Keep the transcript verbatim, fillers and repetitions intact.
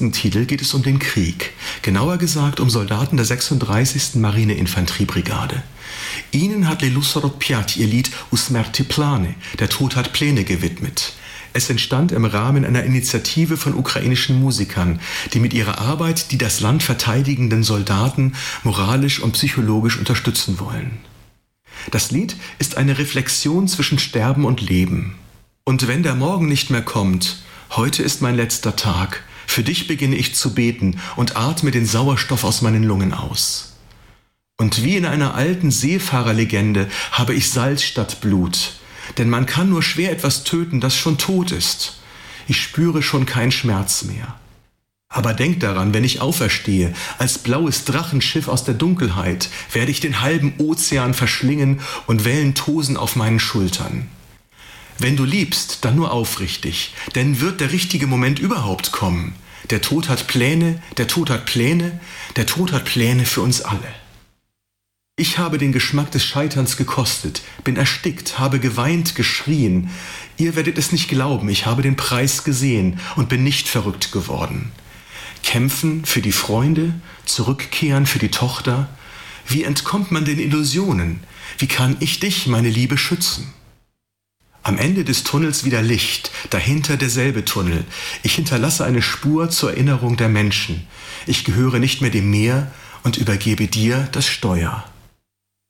ersten Titel geht es um den Krieg, genauer gesagt um Soldaten der sechsunddreißigsten Marineinfanteriebrigade. Ihnen hat Lelù Sorocpiati ihr Lied U smrti plane, der Tod hat Pläne, gewidmet. Es entstand im Rahmen einer Initiative von ukrainischen Musikern, die mit ihrer Arbeit die das Land verteidigenden Soldaten moralisch und psychologisch unterstützen wollen. Das Lied ist eine Reflexion zwischen Sterben und Leben. Und wenn der Morgen nicht mehr kommt, heute ist mein letzter Tag, für dich beginne ich zu beten und atme den Sauerstoff aus meinen Lungen aus. Und wie in einer alten Seefahrerlegende habe ich Salz statt Blut, denn man kann nur schwer etwas töten, das schon tot ist. Ich spüre schon keinen Schmerz mehr. Aber denk daran, wenn ich auferstehe, als blaues Drachenschiff aus der Dunkelheit, werde ich den halben Ozean verschlingen und Wellen tosen auf meinen Schultern. Wenn du liebst, dann nur aufrichtig, denn wird der richtige Moment überhaupt kommen. Der Tod hat Pläne, der Tod hat Pläne, der Tod hat Pläne für uns alle. Ich habe den Geschmack des Scheiterns gekostet, bin erstickt, habe geweint, geschrien. Ihr werdet es nicht glauben, ich habe den Preis gesehen und bin nicht verrückt geworden. Kämpfen für die Freunde, zurückkehren für die Tochter. Wie entkommt man den Illusionen? Wie kann ich dich, meine Liebe, schützen? Am Ende des Tunnels wieder Licht, dahinter derselbe Tunnel. Ich hinterlasse eine Spur zur Erinnerung der Menschen. Ich gehöre nicht mehr dem Meer und übergebe dir das Steuer.